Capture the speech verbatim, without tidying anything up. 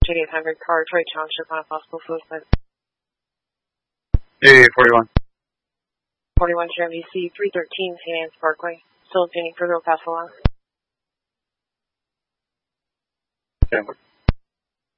eight hundred car, Troy Township on a possible suicide. Hey, forty-one. forty-one G M V C three thirteen Saint Anne's Parkway. Still obtaining further, will pass along. Okay.